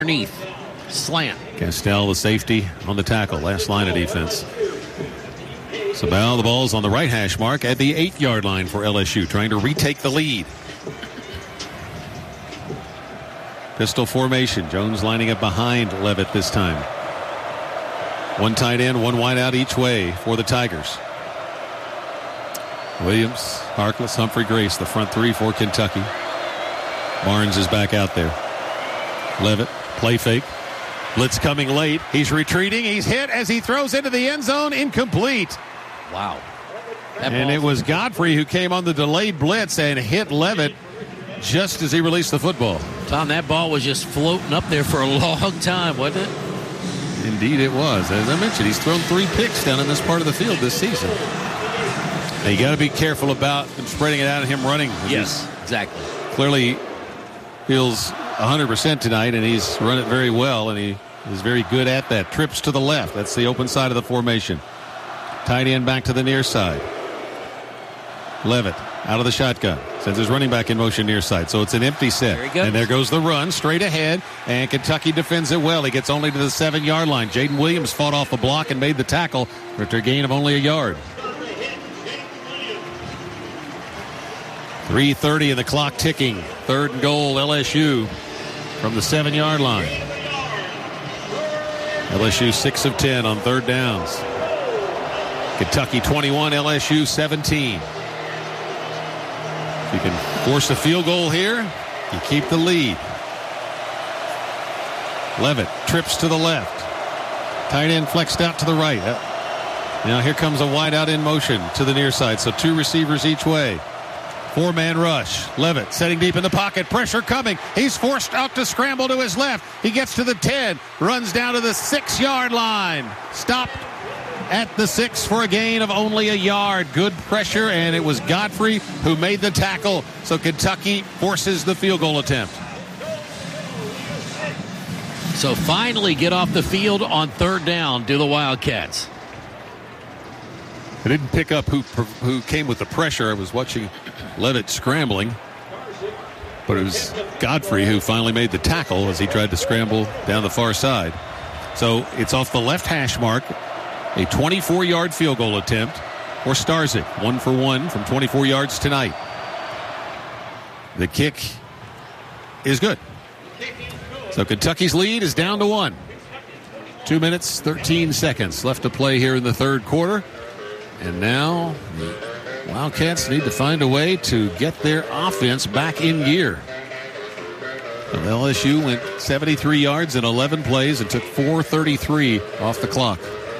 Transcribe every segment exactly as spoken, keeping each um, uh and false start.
underneath. Slant. Castell, the safety, on the tackle. Last line of defense. So now the ball's on the right hash mark at the eight-yard line for L S U, trying to retake the lead. Pistol formation. Jones lining up behind Levitt this time. One tight end, one wide out each way for the Tigers. Williams, Harkless, Humphrey, Grace, the front three for Kentucky. Barnes is back out there. Levitt, play fake. Blitz coming late. He's retreating. He's hit as he throws into the end zone. Incomplete. Wow. That and it was Godfrey who came on the delayed blitz and hit Levitt just as he released the football. Tom, that ball was just floating up there for a long time, wasn't it? Indeed it was. As I mentioned, he's thrown three picks down in this part of the field this season. Now you got to be careful about him spreading it out and him running. Yes, exactly. Clearly feels one hundred percent tonight, and he's run it very well, and he is very good at that. Trips to the left. That's the open side of the formation. Tight end back to the near side. Levitt out of the shotgun. Sends his running back in motion near side. So it's an empty set. There he goes. And there goes the run straight ahead. And Kentucky defends it well. He gets only to the seven-yard line. Jaden Williams fought off the block and made the tackle after a gain of only a yard. three thirty and the clock ticking. Third and goal, L S U from the seven-yard line. L S U six of ten on third downs. Kentucky twenty-one, L S U seventeen. If you can force a field goal here, you keep the lead. Levitt trips to the left. Tight end flexed out to the right. Now here comes a wide out in motion to the near side. So two receivers each way. Four-man rush. Levitt setting deep in the pocket. Pressure coming. He's forced out to scramble to his left. He gets to the ten. Runs down to the six-yard line. Stopped at the six for a gain of only a yard. Good pressure, and it was Godfrey who made the tackle. So Kentucky forces the field goal attempt. So finally get off the field on third down, do the Wildcats. I didn't pick up who who came with the pressure. I was watching Levitt scrambling. But it was Godfrey who finally made the tackle as he tried to scramble down the far side. So it's off the left hash mark. A twenty-four-yard field goal attempt for Starzyk. One for one from twenty-four yards tonight. The kick is good. So Kentucky's lead is down to one. Two minutes, thirteen seconds left to play here in the third quarter. And now the Wildcats need to find a way to get their offense back in gear. Well, L S U went seventy-three yards in eleven plays and took four thirty-three off the clock.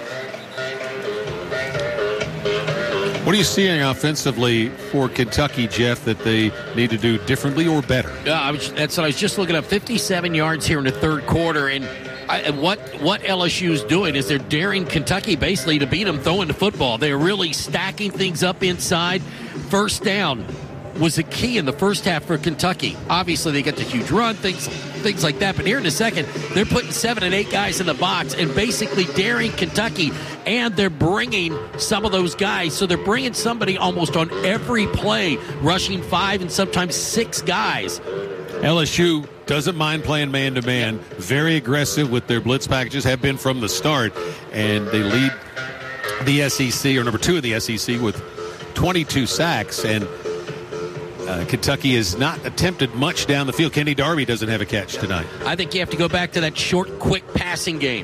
What are you seeing offensively for Kentucky, Jeff, that they need to do differently or better? Yeah, I was, that's what I was just looking up. fifty-seven yards here in the third quarter, and I, what what L S U is doing is they're daring Kentucky basically to beat them throwing the football. They're really stacking things up inside. First down was the key in the first half for Kentucky. Obviously, they get the huge run, things things like that. But here in a second, they're putting seven and eight guys in the box and basically daring Kentucky. And they're bringing some of those guys. So they're bringing somebody almost on every play, rushing five and sometimes six guys. L S U doesn't mind playing man-to-man. Very aggressive with their blitz packages, have been from the start. And they lead the S E C, or number two in the S E C, with twenty-two sacks. And uh, Kentucky has not attempted much down the field. Kenny Darby doesn't have a catch tonight. I think you have to go back to that short, quick passing game.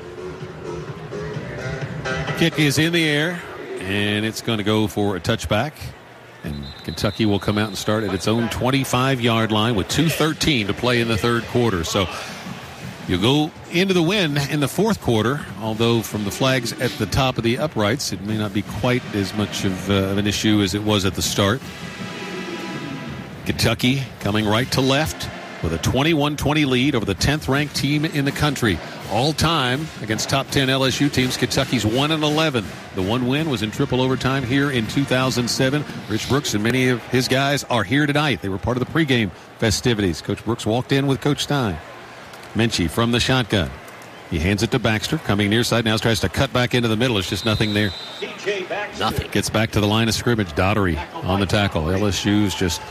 Kick is in the air, and it's going to go for a touchback. And Kentucky will come out and start at its own twenty-five-yard line with two thirteen to play in the third quarter. So you go into the win in the fourth quarter, although from the flags at the top of the uprights, it may not be quite as much of, uh, of an issue as it was at the start. Kentucky coming right to left with a twenty-one twenty lead over the tenth-ranked team in the country. All time against top ten L S U teams, Kentucky's one and eleven. The one win was in triple overtime here in two thousand seven. Rich Brooks and many of his guys are here tonight. They were part of the pregame festivities. Coach Brooks walked in with Coach Stein. Minchie from the shotgun. He hands it to Baxter, coming near side. Now tries to cut back into the middle. There's just nothing there. Nothing. Gets back to the line of scrimmage. Daughtery on the tackle. L S U's just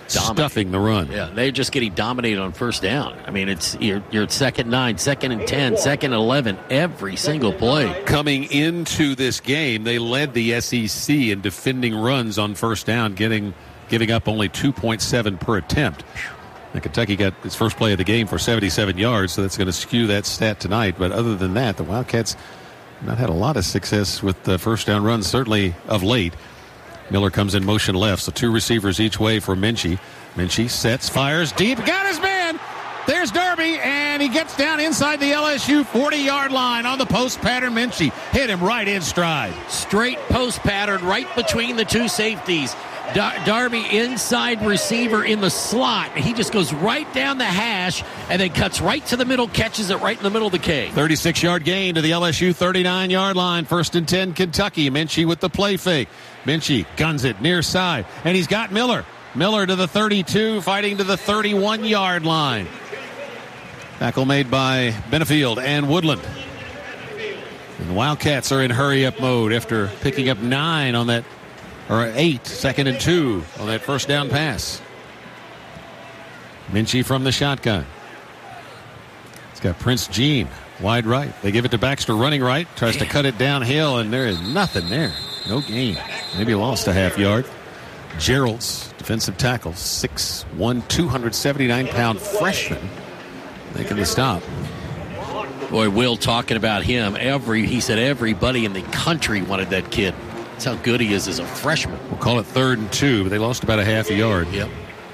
stuffing the run. Yeah, they're just getting dominated on first down. I mean, it's you're, you're at second nine, second and ten, second and eleven, every single play. Coming into this game, they led the S E C in defending runs on first down, getting giving up only two point seven per attempt. And Kentucky got its first play of the game for seventy-seven yards, so that's going to skew that stat tonight. But other than that, the Wildcats not had a lot of success with the first down runs, certainly of late. Miller comes in motion left, so two receivers each way for Minchie. Minchie sets, fires deep, got his man. There's Darby, and he gets down inside the L S U forty-yard line on the post pattern. Minchie hit him right in stride. Straight post pattern right between the two safeties. Dar- Darby inside receiver in the slot. He just goes right down the hash and then cuts right to the middle, catches it right in the middle of the K. thirty-six-yard gain to the L S U thirty-nine-yard line. First and ten, Kentucky. Minchie with the play fake. Minchie guns it near side, and he's got Miller. Miller to the thirty-two, fighting to the thirty-one-yard line. Tackle made by Benefield and Woodland. And the Wildcats are in hurry-up mode after picking up nine on that, or eight, second and two on that first down pass. Minchie from the shotgun. It's got Prince Jean wide right. They give it to Baxter running right, tries to cut it downhill, and there is nothing there. No gain. Maybe lost a half yard. Gerald's defensive tackle, six one, two hundred seventy-nine pound freshman, making the stop. Boy, Will talking about him. Every He said everybody in the country wanted that kid. That's how good he is as a freshman. We'll call it third and two, but they lost about a half a yard. Yep.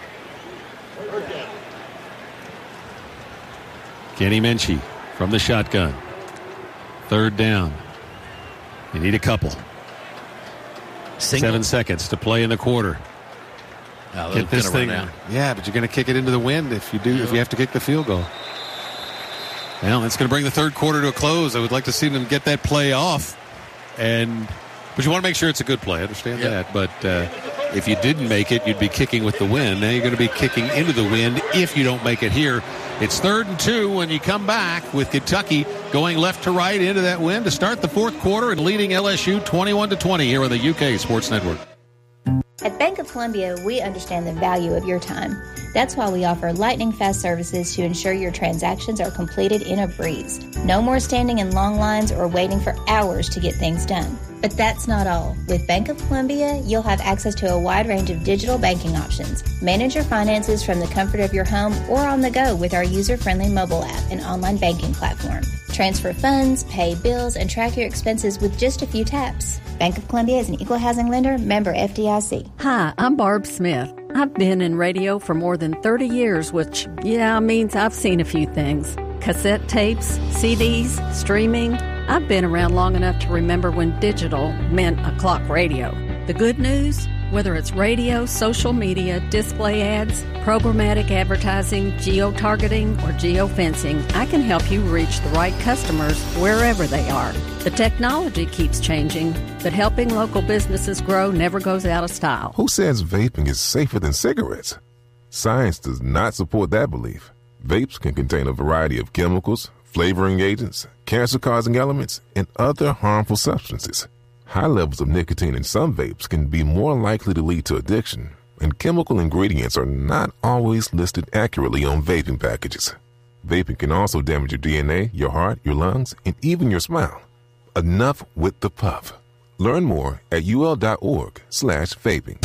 Kenny Minchie from the shotgun. Third down. You need a couple. Single. Seven seconds to play in the quarter. Oh, Get this thing. Yeah, but you're going to kick it into the wind if you do. Yeah. If you have to kick the field goal. Well, that's going to bring the third quarter to a close. I would like to see them get that play off, and but you want to make sure it's a good play. I understand yep. that, but uh, if you didn't make it, you'd be kicking with the wind. Now you're going to be kicking into the wind if you don't make it here. It's third and two when you come back with Kentucky going left to right into that wind to start the fourth quarter and leading L S U twenty-one to twenty here on the U K Sports Network. At Bank of Columbia, we understand the value of your time. That's why we offer lightning-fast services to ensure your transactions are completed in a breeze. No more standing in long lines or waiting for hours to get things done. But that's not all. With Bank of Columbia, you'll have access to a wide range of digital banking options. Manage your finances from the comfort of your home or on the go with our user-friendly mobile app and online banking platform. Transfer funds, pay bills, and track your expenses with just a few taps. Bank of Columbia is an equal housing lender, member F D I C. Hi, I'm Barb Smith. I've been in radio for more than thirty years, which, yeah, means I've seen a few things. Cassette tapes, C Ds, streaming. I've been around long enough to remember when digital meant a clock radio. The good news? Whether it's radio, social media, display ads, programmatic advertising, geo-targeting, or geo-fencing, I can help you reach the right customers wherever they are. The technology keeps changing, but helping local businesses grow never goes out of style. Who says vaping is safer than cigarettes? Science does not support that belief. Vapes can contain a variety of chemicals, flavoring agents, cancer-causing elements, and other harmful substances. High levels of nicotine in some vapes can be more likely to lead to addiction, and chemical ingredients are not always listed accurately on vaping packages. Vaping can also damage your D N A, your heart, your lungs, and even your smile. Enough with the puff. Learn more at ul.org slash vaping.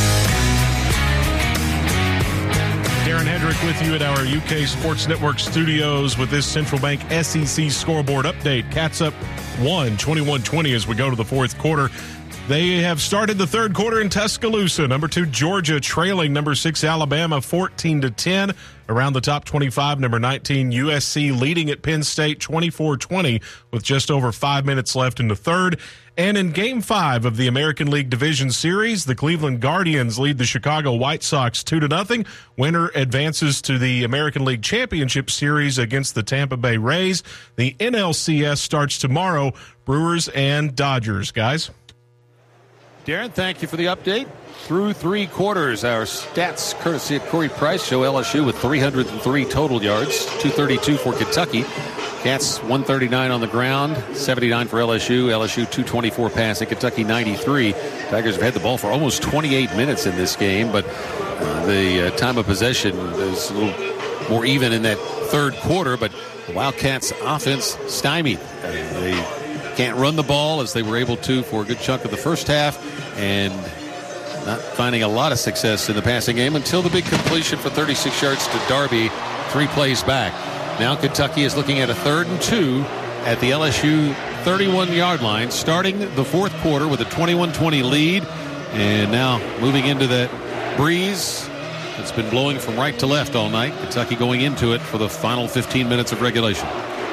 Darren Hedrick with you at our U K Sports Network studios with this Central Bank S E C scoreboard update. Cats up one, twenty-one twenty as we go to the fourth quarter. They have started the third quarter in Tuscaloosa. Number two, Georgia trailing number six, Alabama, fourteen to ten. Around the top twenty-five, number nineteen, U S C leading at Penn State, twenty-four twenty, with just over five minutes left in the third. And in Game five of the American League Division Series, the Cleveland Guardians lead the Chicago White Sox two to nothing. Winner advances to the American League Championship Series against the Tampa Bay Rays. The N L C S starts tomorrow, Brewers and Dodgers. Guys? Darren, thank you for the update. Through three quarters, our stats, courtesy of Corey Price, show L S U with three hundred three total yards, two thirty-two for Kentucky. Cats one thirty-nine on the ground, seventy-nine for L S U. L S U two twenty-four passing, Kentucky ninety-three. Tigers have had the ball for almost twenty-eight minutes in this game, but Uh, the uh, time of possession is a little more even in that third quarter, but the Wildcats offense stymied. Uh, they can't run the ball as they were able to for a good chunk of the first half, and not finding a lot of success in the passing game until the big completion for thirty-six yards to Darby, three plays back. Now Kentucky is looking at a third and two at the L S U thirty-one-yard line, starting the fourth quarter with a twenty-one twenty lead, and now moving into that breeze that's been blowing from right to left all night. Kentucky going into it for the final fifteen minutes of regulation.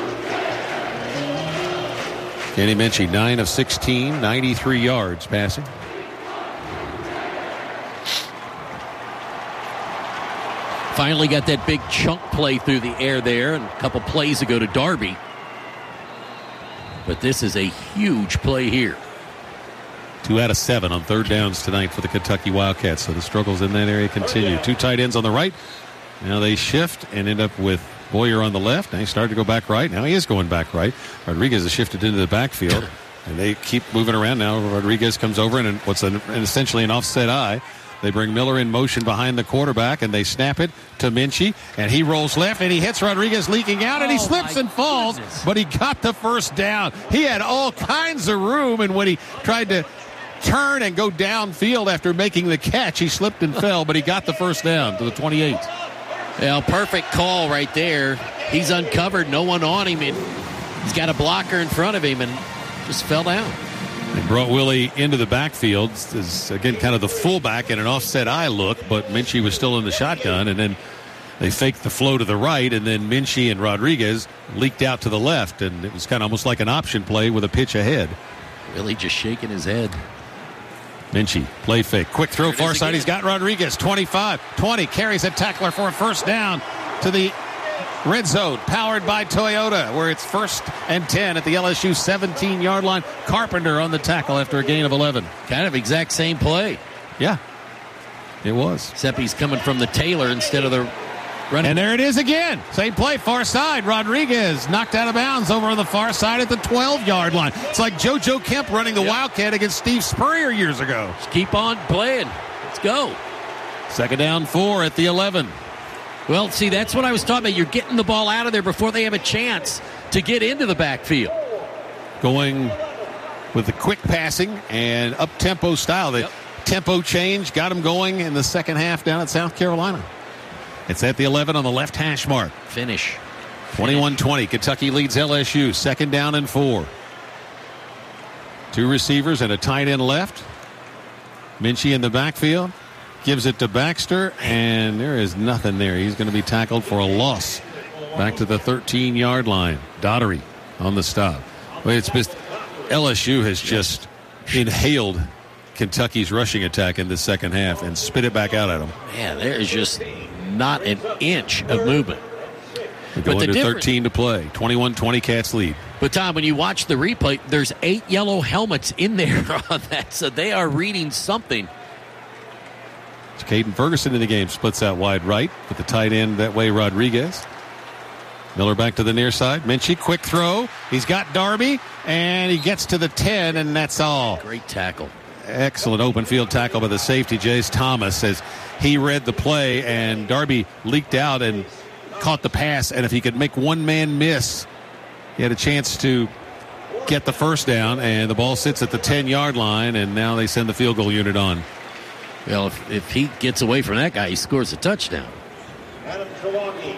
Kenny Minchey, nine of sixteen, ninety-three yards passing. Finally got that big chunk play through the air there, and a couple plays ago to Darby. But this is a huge play here. Two out of seven on third downs tonight for the Kentucky Wildcats, so the struggles in that area continue. Two tight ends on the right. Now they shift and end up with Boyer on the left. Now he started to go back right. Now he is going back right. Rodriguez has shifted into the backfield, and they keep moving around. Now Rodriguez comes over, and what's an, essentially an offset eye. They bring Miller in motion behind the quarterback, and they snap it to Minchey, and he rolls left, and he hits Rodriguez leaking out, and he oh slips and falls, goodness. but he got the first down. He had all kinds of room, and when he tried to turn and go downfield after making the catch, he slipped and fell, but he got the first down to the twenty-eight. Well, perfect call right there. He's uncovered, no one on him, and he's got a blocker in front of him, and just fell down. They brought Willie into the backfield. This is, again, kind of the fullback in an offset eye look, but Minchey was still in the shotgun, and then they faked the flow to the right, and then Minchey and Rodriguez leaked out to the left, and it was kind of almost like an option play with a pitch ahead. Willie just shaking his head. Minchey, play fake. Quick throw far side. He's got Rodriguez. twenty-five twenty. Carries a tackler for a first down to the red zone, powered by Toyota, where it's first and ten at the L S U seventeen-yard line. Carpenter on the tackle after a gain of eleven. Kind of exact same play. Yeah, it was. Except he's coming from the Taylor instead of the running. And there it is again. Same play, far side. Rodriguez knocked out of bounds over on the far side at the twelve-yard line. It's like JoJo Kemp running the yep. Wildcat against Steve Spurrier years ago. Just keep on playing. Let's go. Second down, four at the eleven. Well, see, that's what I was talking about. You're getting the ball out of there before they have a chance to get into the backfield. Going with the quick passing and up-tempo style. The yep. tempo change got them going in the second half down at South Carolina. It's at the eleven on the left hash mark. Finish. twenty-one twenty. Kentucky leads L S U. Second down and four. Two receivers and a tight end left. Minchey in the backfield. Gives it to Baxter, and there is nothing there. He's going to be tackled for a loss. Back to the thirteen-yard line. Daugherty on the stop. Well, it's just L S U has just inhaled Kentucky's rushing attack in the second half and spit it back out at them. Man, there is just not an inch of movement. They go into thirteen to play. twenty-one twenty Cats lead. But, Tom, when you watch the replay, there's eight yellow helmets in there on that, so they are reading something. Caden Ferguson in the game, splits out wide right with the tight end that way, Rodriguez. Miller back to the near side. Minchey, quick throw. He's got Darby, and he gets to the ten, and that's all. Great tackle. Excellent open field tackle by the safety, Jace Thomas, as he read the play, and Darby leaked out and caught the pass, and if he could make one man miss, he had a chance to get the first down, and the ball sits at the ten-yard line, and now they send the field goal unit on. Well, if, if he gets away from that guy, he scores a touchdown. Adam Chawaki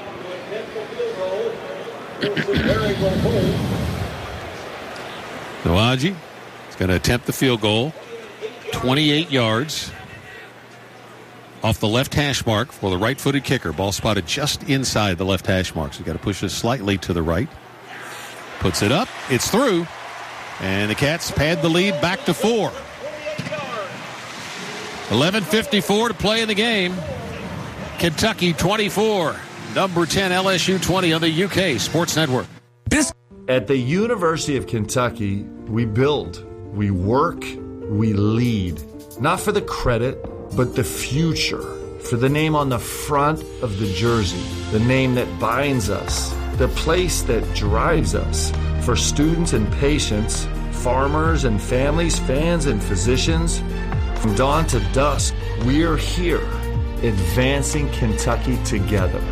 will attempt the field goal. Nawaji is going to attempt the field goal. twenty-eight yards off the left hash mark for the right-footed kicker. Ball spotted just inside the left hash mark. So you've got to push this slightly to the right. Puts it up. It's through. And the Cats pad the lead back to four. eleven fifty-four to play in the game. Kentucky twenty-four. Number ten L S U twenty on the U K Sports Network. This At the University of Kentucky, we build, we work, we lead. Not for the credit, but the future. For the name on the front of the jersey. The name that binds us. The place that drives us. For students and patients, farmers and families, fans and physicians. From dawn to dusk, we're here. advancing Kentucky together.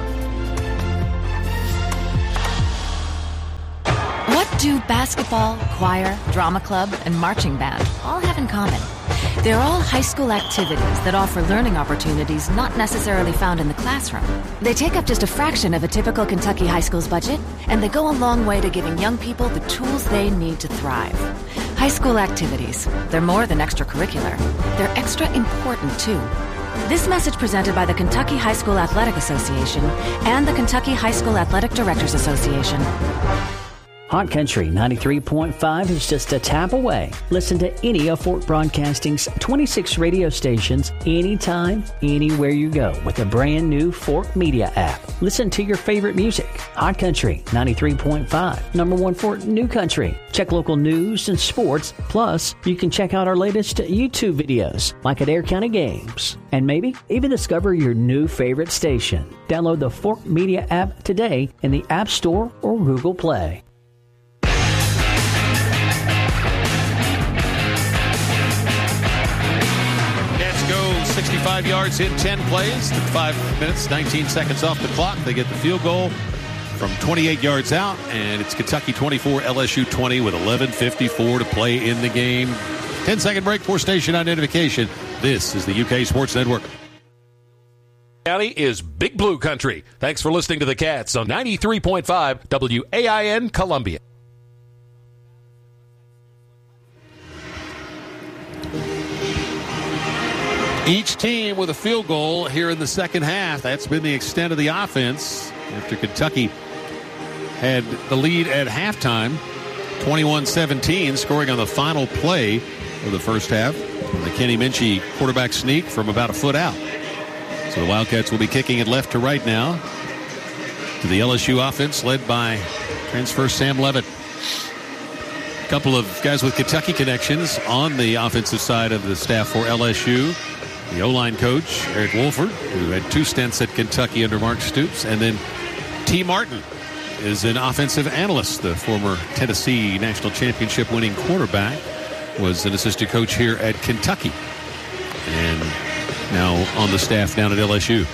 What do basketball, choir, drama club, and marching band all have in common? They're all high school activities that offer learning opportunities not necessarily found in the classroom. They take up just a fraction of a typical Kentucky high school's budget, and they go a long way to giving young people the tools they need to thrive. High school activities, they're more than extracurricular. They're extra important, too. This message presented by the Kentucky High School Athletic Association and the Kentucky High School Athletic Directors Association. Hot Country ninety-three point five is just a tap away. Listen to any of Fort Broadcasting's twenty-six radio stations anytime, anywhere you go with the brand new Fort Media app. Listen to your favorite music. Hot Country ninety-three point five, number one for New Country. Check local news and sports. Plus, you can check out our latest YouTube videos, like at Air County Games. And maybe even discover your new favorite station. Download the Fort Media app today in the App Store or Google Play. sixty-five yards in ten plays. Took five minutes, nineteen seconds off the clock. They get the field goal from twenty-eight yards out, and it's Kentucky twenty-four, L S U twenty with eleven fifty-four to play in the game. ten-second break for station identification. This is the U K Sports Network. County is Big Blue Country. Thanks for listening to the Cats on ninety-three point five W A I N Columbia. Each team with a field goal here in the second half. That's been the extent of the offense after Kentucky had the lead at halftime, twenty-one seventeen, scoring on the final play of the first half. The Kenny Minchie quarterback sneak from about a foot out. So the Wildcats will be kicking it left to right now to the L S U offense led by transfer Sam Levitt. A couple of guys with Kentucky connections on the offensive side of the staff for L S U. The O-line coach, Eric Wolford, who had two stints at Kentucky under Mark Stoops. And then T. Martin is an offensive analyst. The former Tennessee national championship winning quarterback was an assistant coach here at Kentucky. And now on the staff down at L S U.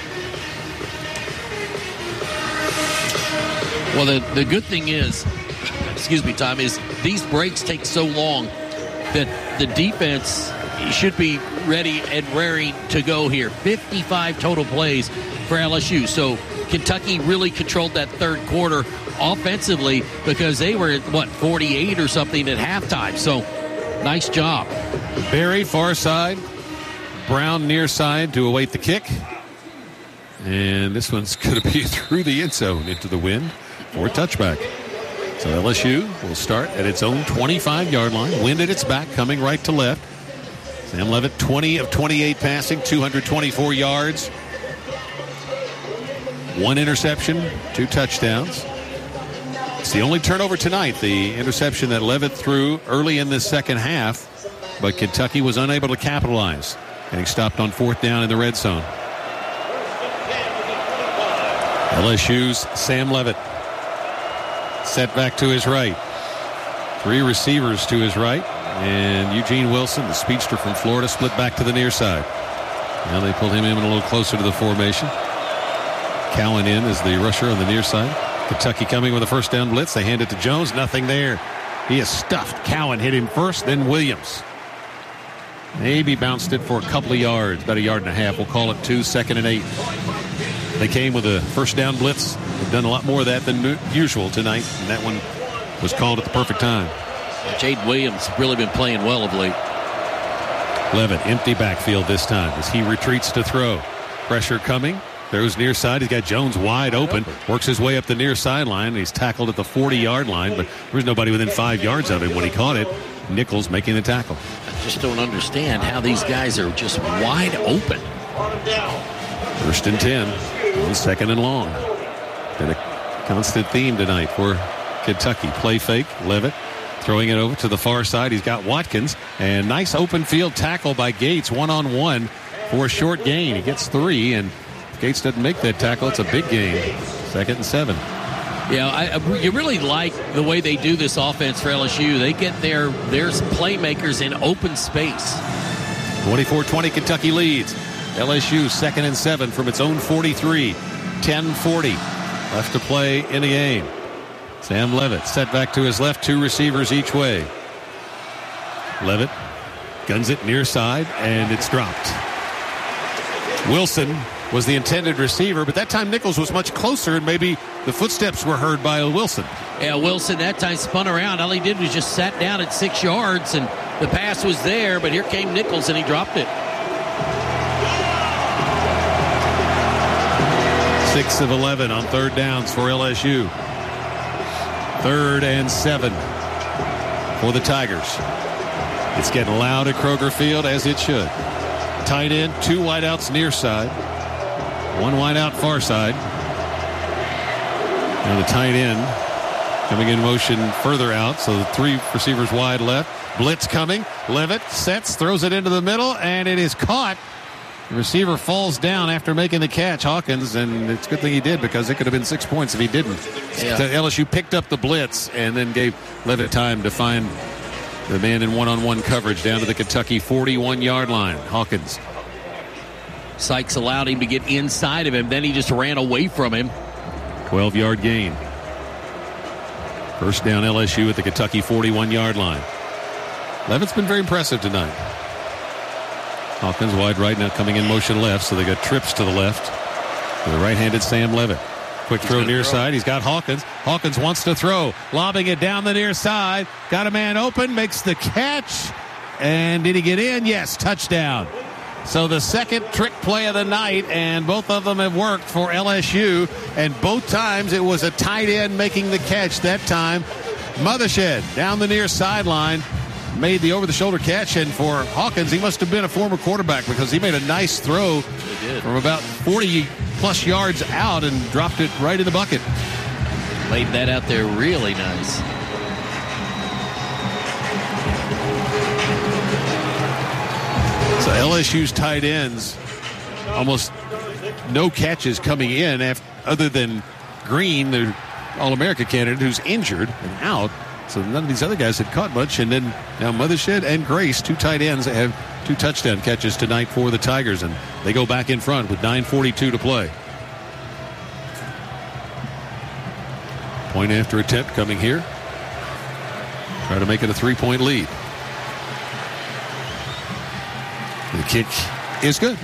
Well, the, the good thing is, excuse me, Tom, is these breaks take so long that the defense should be ready and raring to go here. fifty-five total plays for L S U. So Kentucky really controlled that third quarter offensively because they were at, what, forty-eight or something at halftime. So nice job. Barry far side, Brown near side to await the kick. And this one's going to be through the end zone into the wind for a touchback. So L S U will start at its own twenty-five-yard line. Wind at its back, coming right to left. Sam Levitt, twenty of twenty-eight passing, two hundred twenty-four yards. One interception, two touchdowns. It's the only turnover tonight, the interception that Levitt threw early in the second half, but Kentucky was unable to capitalize, getting stopped on fourth down in the red zone. L S U's Sam Levitt set back to his right. Three receivers to his right. And Eugene Wilson, the speedster from Florida, split back to the near side. Now they pulled him in a little closer to the formation. Cowan in as the rusher on the near side. Kentucky coming with a first down blitz. They hand it to Jones. Nothing there. He is stuffed. Cowan hit him first, then Williams. Maybe bounced it for a couple of yards, about a yard and a half. We'll call it two, second and eight. They came with a first down blitz. They've done a lot more of that than usual tonight, and that one was called at the perfect time. Jade Williams really been playing well of late. Levitt, empty backfield this time as he retreats to throw. Pressure coming. Throws near side. He's got Jones wide open. Works his way up the near sideline. He's tackled at the forty-yard line, but there was nobody within five yards of him when he caught it. Nichols making the tackle. I just don't understand how these guys are just wide open. First and ten. Second and long. Been a constant theme tonight for Kentucky. Play fake. Levitt throwing it over to the far side. He's got Watkins. And nice open field tackle by Gates. One-on-one for a short gain. He gets three, and if Gates doesn't make that tackle, it's a big gain. Second and seven. Yeah, I, I, you really like the way they do this offense for L S U. They get their, their playmakers in open space. twenty-four twenty, Kentucky leads. L S U second and seven from its own forty-three. ten forty left to play in the game. Sam Levitt set back to his left, two receivers each way. Levitt guns it near side, and it's dropped. Wilson was the intended receiver, but that time Nichols was much closer, and maybe the footsteps were heard by Wilson. Yeah, Wilson that time spun around. All he did was just sat down at six yards, and the pass was there, but here came Nichols, and he dropped it. six of eleven on third downs for L S U. Third and seven for the Tigers. It's getting loud at Kroger Field, as it should. Tight end, two wideouts near side. One wideout far side. And the tight end coming in motion further out. So the three receivers wide left. Blitz coming. Levitt sets, throws it into the middle, and it is caught. The receiver falls down after making the catch, Hawkins, and it's a good thing he did because it could have been six points if he didn't. Yeah. So L S U picked up the blitz and then gave Levitt time to find the man in one-on-one coverage down to the Kentucky forty-one-yard line. Hawkins. Sykes allowed him to get inside of him. Then he just ran away from him. twelve-yard gain. First down L S U at the Kentucky forty-one-yard line. Levitt's been very impressive tonight. Hawkins wide right now, coming in motion left, so they got trips to the left. The right-handed Sam Levitt. Quick throw near throw. side. He's got Hawkins. Hawkins wants to throw. Lobbing it down the near side. Got a man open. Makes the catch. And did he get in? Yes, touchdown. So the second trick play of the night, and both of them have worked for L S U. And both times it was a tight end making the catch. That time, Mothershed down the near sideline made the over-the-shoulder catch. And for Hawkins, he must have been a former quarterback because he made a nice throw from about forty-plus yards out and dropped it right in the bucket. Laid that out there really nice. So L S U's tight ends, almost no catches coming in after, other than Green, the All-America candidate, who's injured and out. So none of these other guys had caught much. And then now Mothershed and Grace, two tight ends, that have two touchdown catches tonight for the Tigers. And they go back in front with nine forty-two to play. Point after attempt coming here. Try to make it a three-point lead. The kick is good.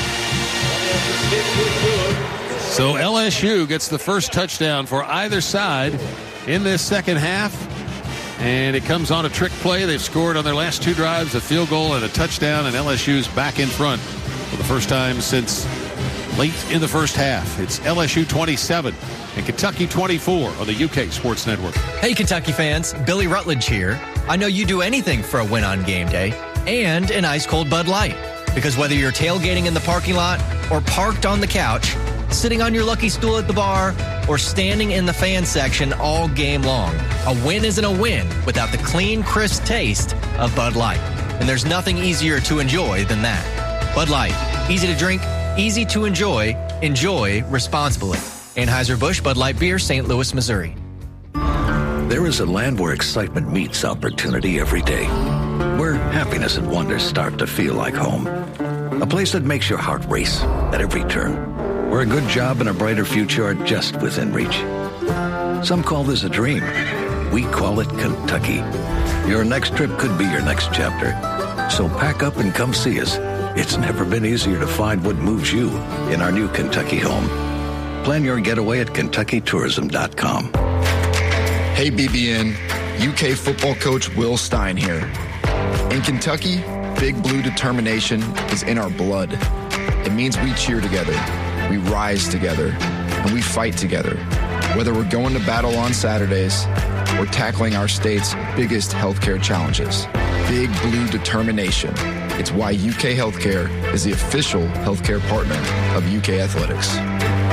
So L S U gets the first touchdown for either side in this second half. And it comes on a trick play. They've scored on their last two drives, a field goal and a touchdown, and L S U's back in front for the first time since late in the first half. It's L S U twenty-seven and Kentucky twenty-four on the U K Sports Network. Hey, Kentucky fans, Billy Rutledge here. I know you do anything for a win on game day and an ice-cold Bud Light. Because whether you're tailgating in the parking lot or parked on the couch, sitting on your lucky stool at the bar, or standing in the fan section all game long, a win isn't a win without the clean, crisp taste of Bud Light. And there's nothing easier to enjoy than that. Bud Light, easy to drink, easy to enjoy, enjoy responsibly. Anheuser-Busch Bud Light Beer, Saint Louis, Missouri. There is a land where excitement meets opportunity every day, where happiness and wonder start to feel like home. A place that makes your heart race at every turn, where a good job and a brighter future are just within reach. Some call this a dream. We call it Kentucky. Your next trip could be your next chapter. So pack up and come see us. It's never been easier to find what moves you in our new Kentucky home. Plan your getaway at Kentucky Tourism dot com. Hey B B N, U K football coach Will Stein here. In Kentucky, Big Blue determination is in our blood. It means we cheer together, we rise together, and we fight together. Whether we're going to battle on Saturdays or tackling our state's biggest healthcare challenges. Big Blue determination. It's why U K Healthcare is the official healthcare partner of U K Athletics.